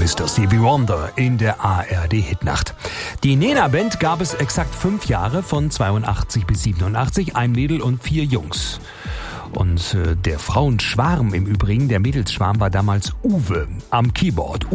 ist das Stevie Wonder in der ARD-Hitnacht. Die Nena-Band gab es exakt 5 Jahre, von 82 bis 87, ein Mädel und 4 Jungs. Und der Frauenschwarm im Übrigen, der Mädelsschwarm, war damals Uwe am Keyboard.